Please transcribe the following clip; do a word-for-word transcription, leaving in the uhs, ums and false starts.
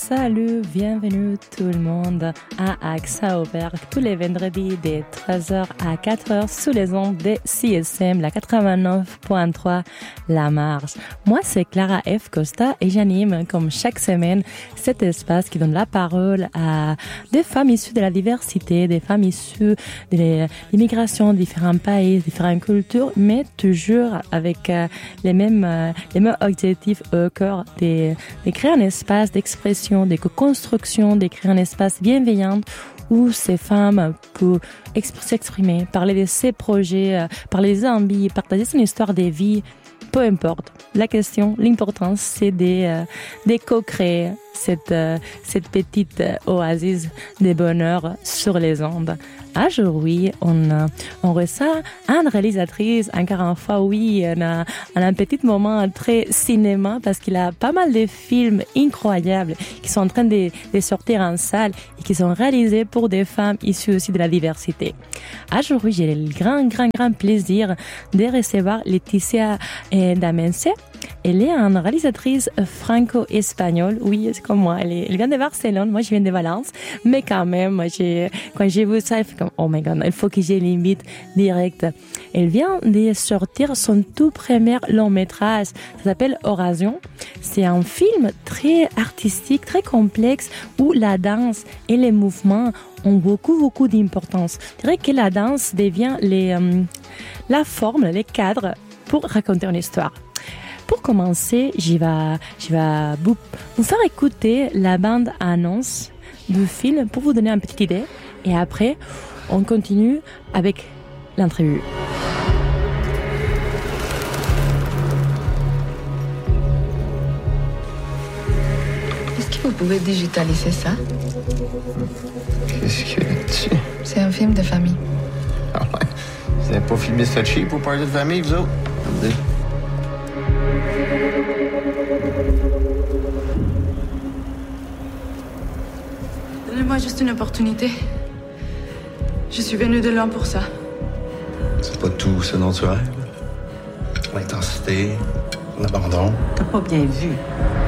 Salut, bienvenue tout le monde à AXA Ouvert tous les vendredis de trois heures à quatre heures sous les ondes de C S M, la quatre-vingt-neuf point trois, La Marge. Moi, c'est Clara F. Costa et j'anime, comme chaque semaine, cet espace qui donne la parole à des femmes issues de la diversité, des femmes issues de l'immigration de différents pays, différentes cultures, mais toujours avec euh, les mêmes, euh, les mêmes objectifs au cœur de, de créer un espace d'expression, de co-construction, de créer un espace bienveillant où ces femmes peuvent s'exprimer, parler de ses projets, parler des envies, partager son histoire de vie, peu importe. La question, l'importance, c'est de, euh, de co-créer cette, euh, cette petite oasis de bonheur sur les ondes. Aujourd'hui, on, on reçoit une réalisatrice, encore une fois, oui, on a, on a un petit moment très cinéma parce qu'il a pas mal de films incroyables qui sont en train de, de sortir en salle et qui sont réalisés pour des femmes issues aussi de la diversité. Aujourd'hui, j'ai le grand, grand, grand plaisir de recevoir Laetitia Damense. Elle est une réalisatrice franco-espagnole. Oui, c'est comme moi. Elle, est, elle vient de Barcelone. Moi, je viens de Valence. Mais quand même, j'ai, quand j'ai vu ça, il fait comme, oh my god, il faut que je l'imite direct. Elle vient de sortir son tout premier long métrage. Ça s'appelle Orasion. C'est un film très artistique, très complexe, où la danse et les mouvements ont beaucoup, beaucoup d'importance. Je dirais que la danse devient les, euh, la forme, les cadres pour raconter une histoire. Pour commencer, je vais, je vais vous, vous faire écouter la bande-annonce du film pour vous donner une petite idée. Et après, on continue avec l'interview. Est-ce que vous pouvez digitaliser ça? Qu'est-ce qu'il y a là-dessus? C'est un film de famille. Ah ouais? Vous n'avez pas filmé ça cheap pour parler de famille, vous autres? Regardez. Donnez-moi juste une opportunité. Je suis venue de loin pour ça. C'est pas tout ce dont tu rêves? L'intensité, l'abandon. T'as pas bien vu.